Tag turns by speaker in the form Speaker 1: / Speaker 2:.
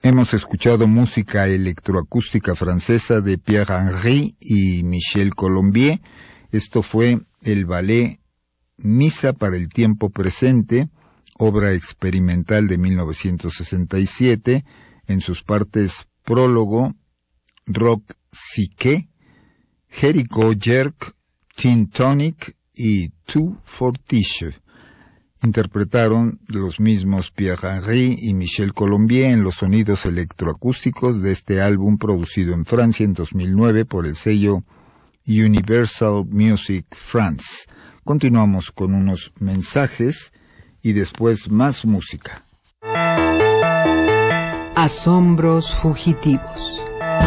Speaker 1: Hemos escuchado música electroacústica francesa de Pierre Henry y Michel Colombier. Esto fue el ballet Misa para el tiempo presente, obra experimental de 1967, en sus partes prólogo, rock psyché, Jericho Jerk, Tin Tonic y Two Fortiche. Interpretaron los mismos Pierre Henry y Michel Colombier en los sonidos electroacústicos de este álbum producido en Francia en 2009 por el sello Universal Music France. Continuamos con unos mensajes y después más música.
Speaker 2: Asombros fugitivos.